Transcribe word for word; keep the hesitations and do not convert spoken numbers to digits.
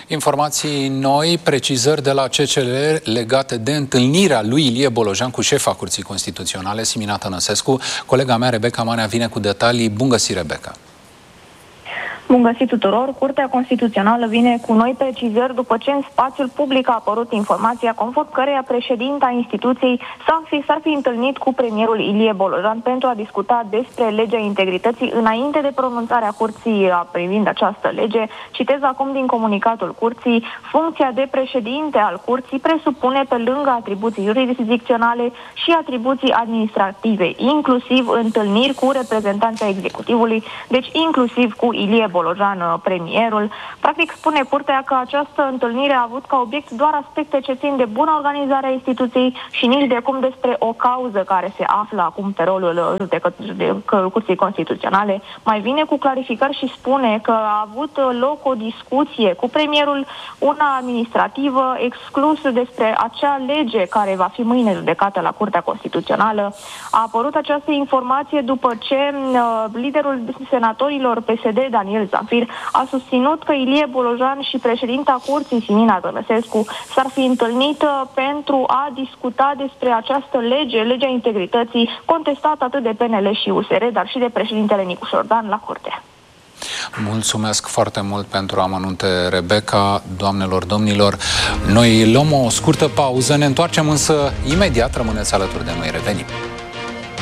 Informații noi, precizări de la C C L legate de întâlnirea lui Ilie Bolojan cu șefa Curții Constituționale, Simina Tănăsescu. Colega mea, Rebecca Manea, vine cu detalii. Bun găsit, Rebecca! Bun găsit tuturor! Curtea Constituțională vine cu noi precizări după ce în spațiul public a apărut informația conform căreia președinta instituției s-ar fi, s-ar fi întâlnit cu premierul Ilie Bolojan pentru a discuta despre legea integrității înainte de pronunțarea Curții privind această lege. Citez acum din comunicatul Curții: funcția de președinte al Curții presupune, pe lângă atribuții jurisdicționale, și atribuții administrative, inclusiv întâlniri cu reprezentanța executivului, deci inclusiv cu Ilie Bolojan. Bolojan, premierul. Practic spune Curtea că această întâlnire a avut ca obiect doar aspecte ce țin de bună organizare a instituției și nici de cum despre o cauză care se află acum pe rolul Curții Constituționale. Mai vine cu clarificări și spune că a avut loc o discuție cu premierul, una administrativă, exclus despre acea lege care va fi mâine judecată la Curtea Constituțională. A apărut această informație după ce uh, liderul senatorilor P S D, Daniel Zamfir, a susținut că Ilie Bolojan și președinta Curții, Simina Tănăsescu, s-ar fi întâlnit pentru a discuta despre această lege, legea integrității, contestată atât de P N L și U S R, dar și de președintele Nicu Șordan la Curte. Mulțumesc foarte mult pentru amănunte, Rebecca. Doamnelor, domnilor, noi luăm o scurtă pauză, ne întoarcem însă imediat, rămâneți alături de noi, revenim.